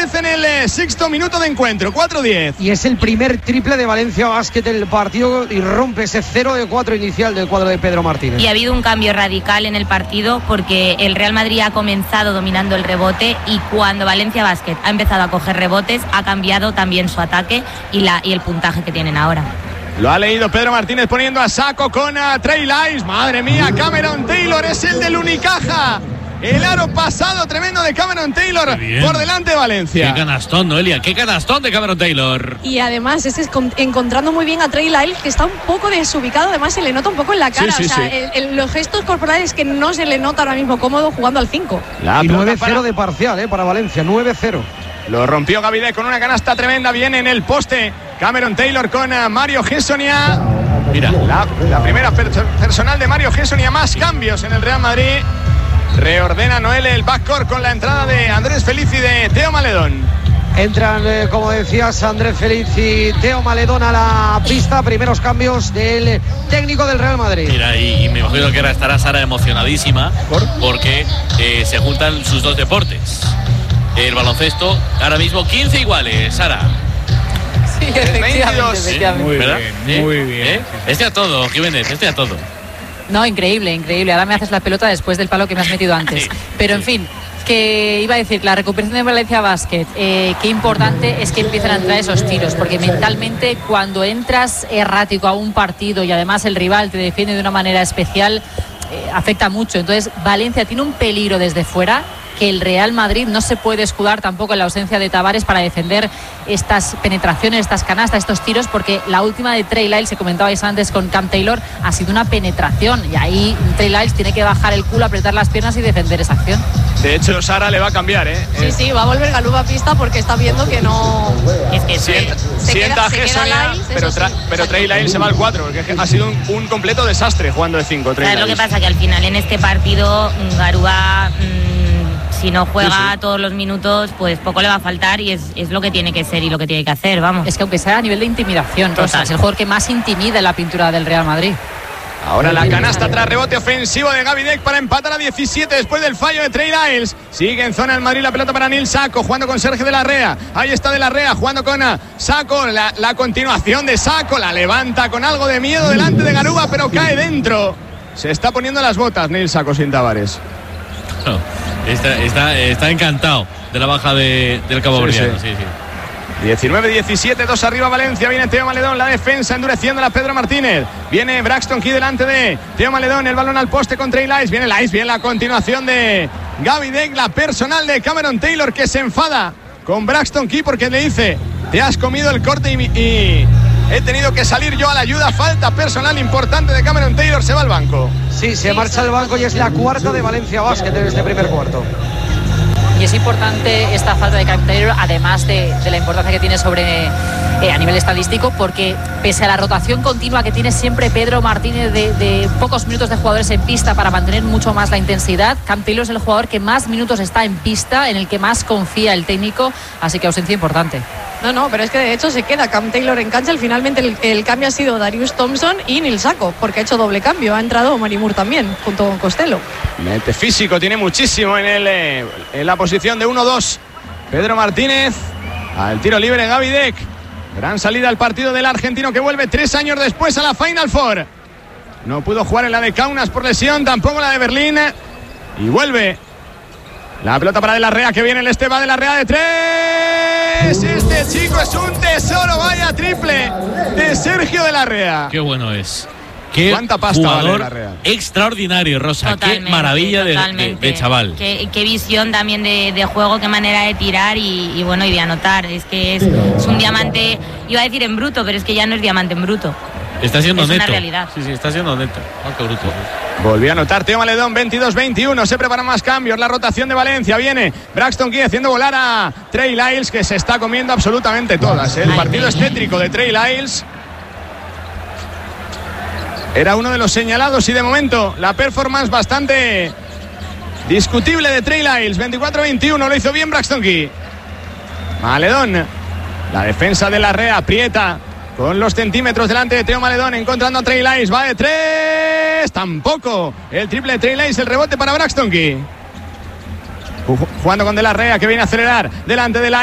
13 en el sexto minuto de encuentro, 4-10. Y es el primer triple de Valencia Basket del partido y rompe ese 0-4 inicial del cuadro de Pedro Martínez. Y ha habido un cambio radical en el partido porque el Real Madrid ha comenzado dominando el rebote y cuando Valencia Basket ha empezado a coger rebotes ha cambiado también su ataque y el puntaje que tienen ahora. Lo ha leído Pedro Martínez poniendo a saco con Trey Lyles. Madre mía, Cameron Taylor es el del Unicaja. El aro pasado tremendo de Cameron Taylor por delante de Valencia. Qué canastón, Noelia, qué canastón de Cameron Taylor. Y además encontrando muy bien a Trey Lyles, que está un poco desubicado, además se le nota un poco en la cara. Los gestos corporales que no se le nota ahora mismo cómodo jugando al 5. Y 9-0 de parcial para Valencia, 9-0. Lo rompió Gavidec con una canasta tremenda, viene en el poste Cameron Taylor con Mario Hezonja. Mira, la primera personal de Mario Hezonja, más cambios en el Real Madrid. Reordena Noel el backcourt con la entrada de Andrés Feliz y de Teo Maledón. Entran, como decías, Andrés Feliz y Teo Maledón a la pista. Primeros cambios del técnico del Real Madrid. Mira, y me imagino que ahora estará Sara emocionadísima porque se juntan sus dos deportes. El baloncesto, ahora mismo 15 iguales, Sara. Sí, efectivamente. Muy bien. Este a todo, Jiménez, este a todo. No, increíble. Ahora me haces la pelota después del palo que me has metido antes. Pero en fin, que iba a decir, la recuperación de Valencia Basket, qué importante es que empiecen a entrar esos tiros, porque mentalmente cuando entras errático a un partido y además el rival te defiende de una manera especial, afecta mucho. Entonces Valencia tiene un peligro desde fuera que el Real Madrid no se puede escudar tampoco en la ausencia de Tavares para defender estas penetraciones, estas canastas, estos tiros, porque la última de Trey Lyles, se comentabais antes con Cam Taylor, ha sido una penetración y ahí Trey Lyles tiene que bajar el culo, apretar las piernas y defender esa acción. De hecho, Sara le va a cambiar, Sí, va a volver Galuba a pista porque está viendo que no... Es que sienta a Hezonja, pero Trey Lyles se va al 4, porque ha sido un completo desastre jugando de 5. ¿Sabes lo que pasa? Que al final en este partido Garuba... si no juega todos los minutos, pues poco le va a faltar y es lo que tiene que ser y lo que tiene que hacer, vamos. Es que aunque sea a nivel de intimidación, Rosa, es el jugador que más intimida en la pintura del Real Madrid. Ahora la canasta tras rebote ofensivo de Gavidec para empatar a 17 después del fallo de Trey Lyles. Sigue en zona el Madrid, la pelota para Nil Sacco, jugando con Sergio de la Rea. Ahí está de la Rea, jugando con Sacco. La continuación de Sacco, la levanta con algo de miedo delante de Garuba, pero cae dentro. Se está poniendo las botas Nil Sacco sin Tavares. No. Está encantado de la baja del Cabo Verdeano. Sí. 19-17, 2 arriba Valencia. Viene Teo Maledón, la defensa endureciéndola Pedro Martínez. Viene Braxton Key delante de Teo Maledón, el balón al poste con Trey Lyles. Viene Lyles, viene la continuación de Gavidec, la personal de Cameron Taylor, que se enfada con Braxton Key porque le dice: te has comido el corte y he tenido que salir yo a la ayuda. Falta personal importante de Cameron Taylor, se va al banco. Sí, se marcha al banco y es la cuarta de Valencia Basket en este primer cuarto. Y es importante esta falta de Cameron Taylor, además de la importancia que tiene sobre a nivel estadístico, porque pese a la rotación continua que tiene siempre Pedro Martínez de pocos minutos de jugadores en pista para mantener mucho más la intensidad, Cam Taylor es el jugador que más minutos está en pista, en el que más confía el técnico, así que ausencia importante. No, pero es que de hecho se queda Cam Taylor en cancha. Finalmente el cambio ha sido Darius Thompson y Nil Sacco, porque ha hecho doble cambio. Ha entrado Mari Moore también, junto con Costello. Mete físico, tiene muchísimo en la posición de 1-2. Pedro Martínez, al tiro libre Gavidec. Gran salida al partido del argentino que vuelve 3 años después a la Final Four. No pudo jugar en la de Kaunas por lesión, tampoco la de Berlín. Y vuelve. La pelota para De la Rea, que viene el Esteba de la Rea de 3. Este chico es un tesoro, vaya triple de Sergio de la Rea. Qué bueno es. Qué ¿cuánta pasta jugador vale la Rea? Extraordinario, Rosa. Totalmente, qué maravilla de chaval. Qué visión también de juego, qué manera de tirar y bueno, y de anotar. Es que es un diamante, iba a decir en bruto, pero es que ya no es diamante en bruto. Está siendo es neto. Una realidad. Sí, está siendo neto. Oh, qué bruto. Volvió a anotar Teo Maledón, 22-21. Se preparan más cambios. La rotación de Valencia. Viene Braxton Key haciendo volar a Trey Lyles, que se está comiendo absolutamente todas. El partido es tétrico de Trey Lyles. Era uno de los señalados y de momento la performance bastante discutible de Trey Lyles. 24-21. Lo hizo bien Braxton Key. Maledón. La defensa de la Rea aprieta con los centímetros delante de Teo Maledón, encontrando a Trey Lyles. Va de 3. Tampoco. El triple de Trey Lyles, el rebote para Braxton Key. Jugando con De la Rea, que viene a acelerar delante de Lyles.